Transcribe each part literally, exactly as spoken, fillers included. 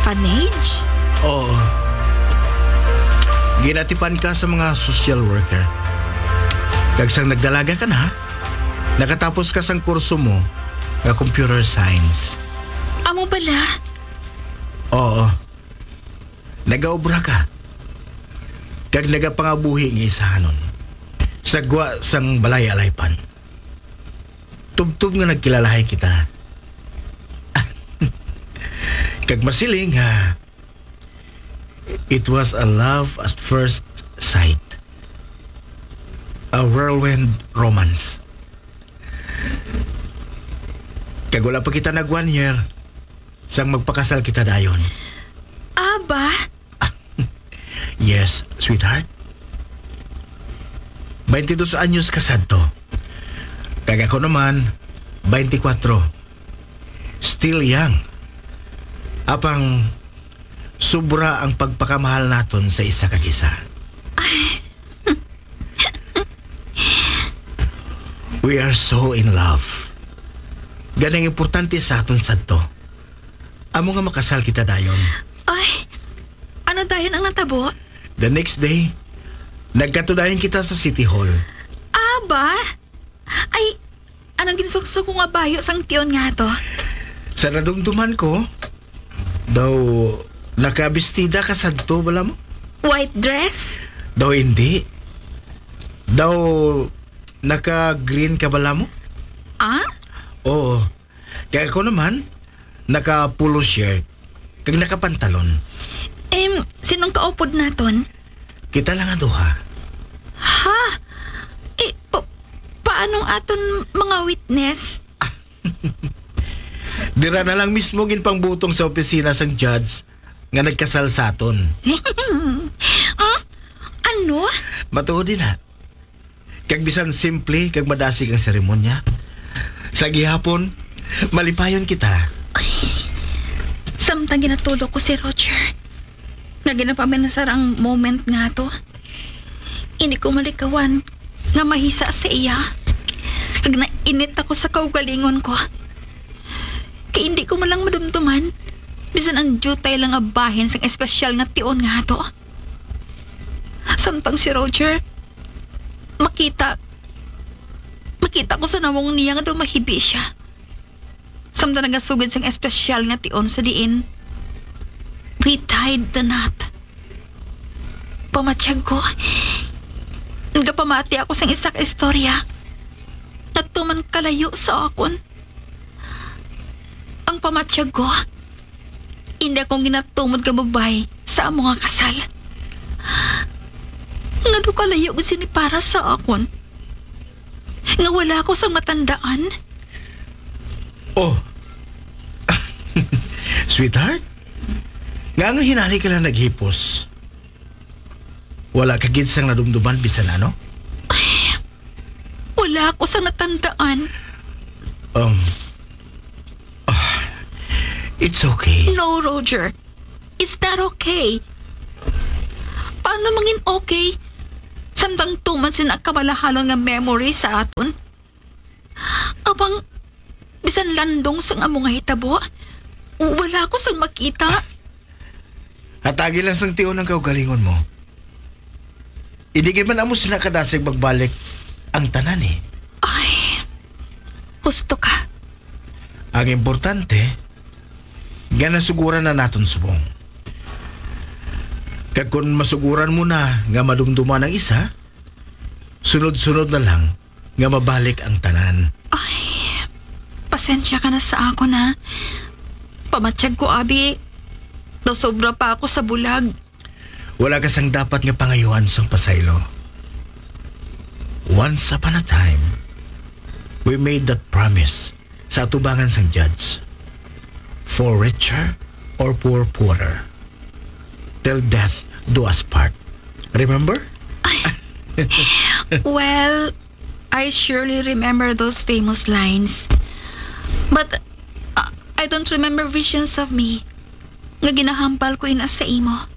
Orphanage? Oo. Ginatipan ka sa mga social worker. Kagsang nagdalaga ka na, nakatapos ka sang kurso mo nga computer science. Amo bala? Oo. Nagaobra ka. Kag nagapangabuhi ng isahanon. Sagwa sang balay-alaypan. Tubtub nga nagkilalahay kita. Kag masiling ha, it was a love at first sight. A whirlwind romance. Kag wala pa kita nag one year, sang magpakasal kita dayon. Aba? Yes, sweetheart. twenty-dos anyos kasad to. Kag ako naman, twenty-four. Still young. Apang sobra ang pagpakamahal naton sa isa kag isa. We are so in love. Ganang importante sa aton sadto. Amo nga makasal kita dayon. Ay, ano dayon ang natabo? The next day, nagkatudayan kita sa City Hall. Aba? Ay, anong ginsukso ko nga bayo sang tiyon nga to? Sa nadumduman ko, daw nakabistida ka sadto bala mo? White dress? Daw hindi. Daw naka-green ka bala mo? Ah? Oo. Kaya ako naman, naka-polo shirt. Kag nakapantalon. Em, sinong kaupod naton? Kita lang ang duha. Ha? Eh, pa- paanong aton mga witness? Dira na lang mismo ginpangbutong sa opisina sang judge nga nagkasal sa aton. Hmm? Ano? Matuod din ha. Kag bisan simple kag madasig ang seremonya. Sa gihapon, malipayon kita. Samtang ginatulog ko si Roger. Nga ginapaminasar ang moment nga to. Hindi ko malikawan nga mahisa sa iya. Kag nainit ako sa kaugalingon ko. Kaya hindi ko malang madumduman. Bisan ang jutay lang abahin sang espesyal nga tion nga to. Samtang si Roger, makita, makita ko sa namong niya nga dumahibi siya. Samtang nagasugod sang espesyal nga tion sa diin. We tied the knot. Pamatsyag ko. Nagapamati ako sang isak istorya. Natuman kalayo sa akon. Ang pamatsyag ko, hindi akong ginatumod ka babay sa among nga kasal. Nga do kalayo ko sinipara sa akon. Nga wala ko sa matandaan. Oh. Sweetheart? Nga nga hinali ka lang naghipos. Wala ka gid sang nadumduman bisan ano? Wala ako sa natandaan. Um, ah, it's okay. No, Roger. It's not okay. Paano mangin okay? Samtang tuman sinakabalahalon nga memory sa aton. Abang, bisan landong sang amo nga hitabo. Wala ko sang makita. Hatagi lang sang tiyon ang kaugalingon mo. Idigay man amo sinakadasig magbalik ang tanan eh. Ay, husto ka. Ang importante, nga nasuguran na naton subong. Kag kung masuguran mo na nga madumduman ang isa, sunod-sunod na lang nga mabalik ang tanan. Ay, pasensya ka na sa ako na. Pamatsyag ko, Abi. Daw sobra pa ako sa bulag. Wala kasang dapat nga pangayuan sa pasaylo. Once upon a time, we made that promise sa atubangan sang judge. For richer or poor poorer, till death do us part. Remember? Well, I surely remember those famous lines. But uh, I don't remember visions of me nga ginahampal ko ina sa imo.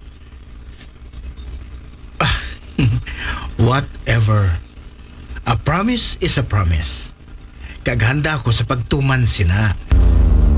Whatever. A promise is a promise. Kaghanda ako sa pagtuman sina.